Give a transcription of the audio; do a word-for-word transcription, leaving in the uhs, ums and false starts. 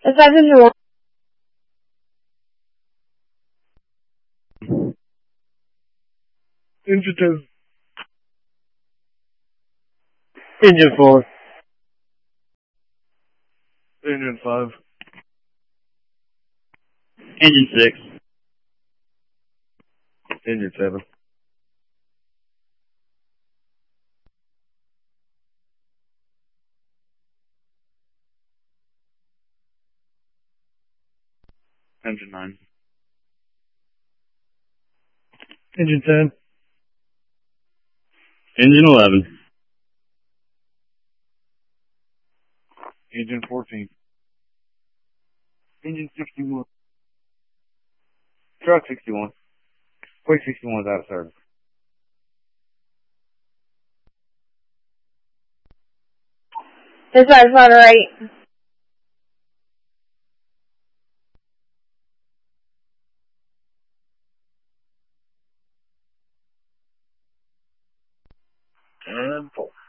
Is that in the Engine two. Engine four. Engine five. Engine six. Engine seven. Engine nine. Engine ten. Engine eleven. Engine fourteen. Engine sixty-one. Truck sixty-one. Quake sixty-one is out of service. Is that about right? And four.